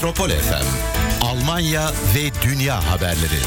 Metropol FM, Almanya ve dünya haberleri.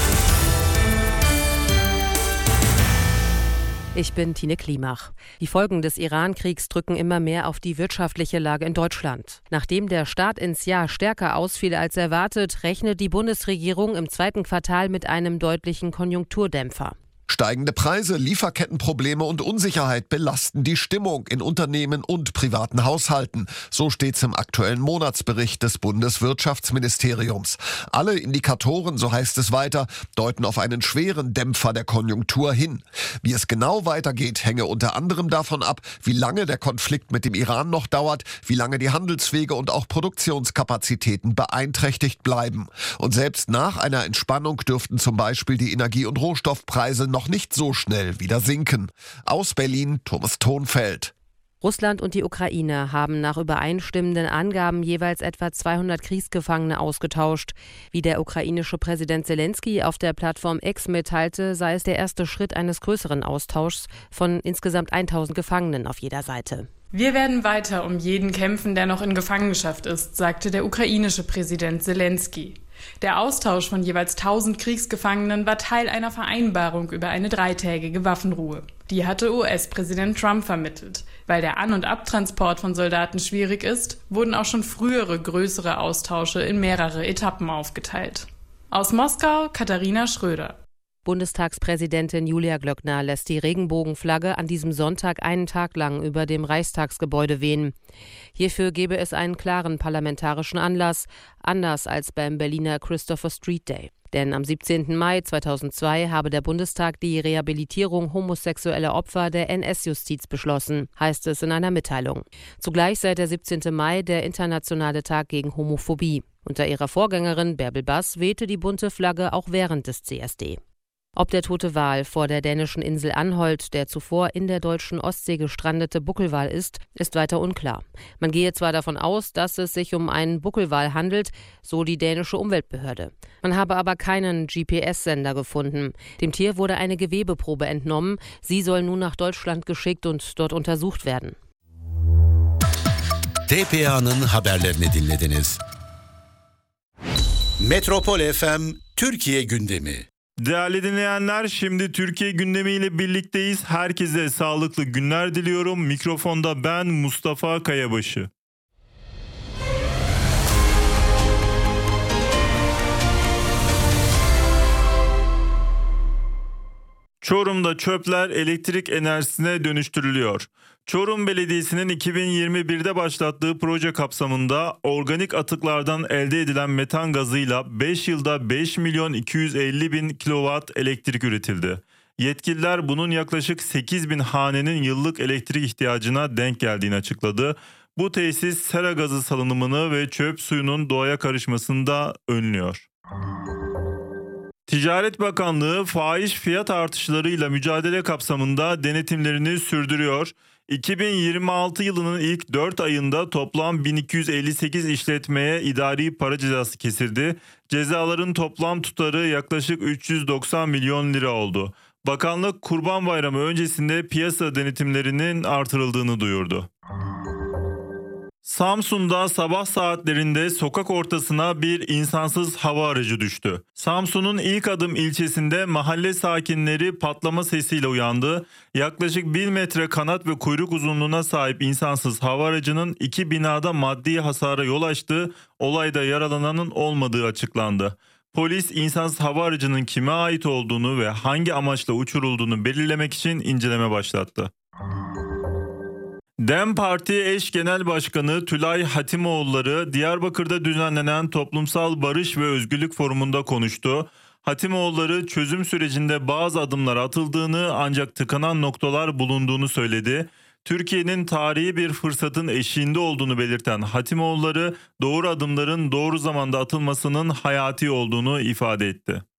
Ich bin Tine Klimach. Die Folgen des Iran-Kriegs drücken immer mehr auf die wirtschaftliche Lage in Deutschland. Nachdem der Start ins Jahr stärker ausfiel als erwartet, rechnet die Bundesregierung im zweiten Quartal mit einem deutlichen Konjunkturdämpfer. Steigende Preise, Lieferkettenprobleme und Unsicherheit belasten die Stimmung in Unternehmen und privaten Haushalten. So steht's im aktuellen Monatsbericht des Bundeswirtschaftsministeriums. Alle Indikatoren, so heißt es weiter, deuten auf einen schweren Dämpfer der Konjunktur hin. Wie es genau weitergeht, hänge unter anderem davon ab, wie lange der Konflikt mit dem Iran noch dauert, wie lange die Handelswege und auch Produktionskapazitäten beeinträchtigt bleiben. Und selbst nach einer Entspannung dürften zum Beispiel die Energie- und Rohstoffpreise noch nicht so schnell wieder sinken. Aus Berlin, Thomas Thonfeld. Russland und die Ukraine haben nach übereinstimmenden Angaben jeweils etwa 200 Kriegsgefangene ausgetauscht. Wie der ukrainische Präsident Zelensky auf der Plattform X mitteilte, sei es der erste Schritt eines größeren Austauschs von insgesamt 1000 Gefangenen auf jeder Seite. Wir werden weiter um jeden kämpfen, der noch in Gefangenschaft ist, sagte der ukrainische Präsident Zelensky. Der Austausch von jeweils 1000 Kriegsgefangenen war Teil einer Vereinbarung über eine 3-tägige Waffenruhe. Die hatte US-Präsident Trump vermittelt. Weil der An- und Abtransport von Soldaten schwierig ist, wurden auch schon frühere größere Austausche in mehrere Etappen aufgeteilt. Aus Moskau, Katharina Schröder. Bundestagspräsidentin Julia Glöckner lässt die Regenbogenflagge an diesem Sonntag einen Tag lang über dem Reichstagsgebäude wehen. Hierfür gebe es einen klaren parlamentarischen Anlass, anders als beim Berliner Christopher Street Day. Denn am 17. Mai 2002 habe der Bundestag die Rehabilitierung homosexueller Opfer der NS-Justiz beschlossen, heißt es in einer Mitteilung. Zugleich sei der 17. Mai der internationale Tag gegen Homophobie. Unter ihrer Vorgängerin Bärbel Bass wehte die bunte Flagge auch während des CSD. Ob der tote Wal vor der dänischen Insel Anholt der zuvor in der deutschen Ostsee gestrandete Buckelwal ist weiter unklar. Man gehe zwar davon aus, dass es sich um einen Buckelwal handelt, so die dänische Umweltbehörde. Man habe aber keinen GPS-Sender gefunden. Dem Tier wurde eine Gewebeprobe entnommen. Sie soll nun nach Deutschland geschickt und dort untersucht werden. TPA'nın haberlerini dinlediniz. Metropol FM Türkiye gündemi. Değerli dinleyenler, şimdi Türkiye gündemiyle birlikteyiz. Herkese sağlıklı günler diliyorum. Mikrofonda ben Mustafa Kayabaşı. Çorum'da çöpler elektrik enerjisine dönüştürülüyor. Çorum Belediyesi'nin 2021'de başlattığı proje kapsamında organik atıklardan elde edilen metan gazıyla 5 yılda 5 milyon 250 bin kilowatt elektrik üretildi. Yetkililer bunun yaklaşık 8 bin hanenin yıllık elektrik ihtiyacına denk geldiğini açıkladı. Bu tesis sera gazı salınımını ve çöp suyunun doğaya karışmasını da önlüyor. Ticaret Bakanlığı fahiş fiyat artışlarıyla mücadele kapsamında denetimlerini sürdürüyor. 2026 yılının ilk 4 ayında toplam 1258 işletmeye idari para cezası kesildi. Cezaların toplam tutarı yaklaşık 390 milyon lira oldu. Bakanlık Kurban Bayramı öncesinde piyasa denetimlerinin artırıldığını duyurdu. Samsun'da sabah saatlerinde sokak ortasına bir insansız hava aracı düştü. Samsun'un İlk Adım ilçesinde mahalle sakinleri patlama sesiyle uyandı. Yaklaşık 1 metre kanat ve kuyruk uzunluğuna sahip insansız hava aracının 2 binada maddi hasara yol açtığı, olayda yaralananın olmadığı açıklandı. Polis insansız hava aracının kime ait olduğunu ve hangi amaçla uçurulduğunu belirlemek için inceleme başlattı. DEM Parti eş genel başkanı Tülay Hatimoğulları Diyarbakır'da düzenlenen Toplumsal Barış ve Özgürlük Forumu'nda konuştu. Hatimoğulları çözüm sürecinde bazı adımlar atıldığını ancak tıkanan noktalar bulunduğunu söyledi. Türkiye'nin tarihi bir fırsatın eşiğinde olduğunu belirten Hatimoğulları doğru adımların doğru zamanda atılmasının hayati olduğunu ifade etti.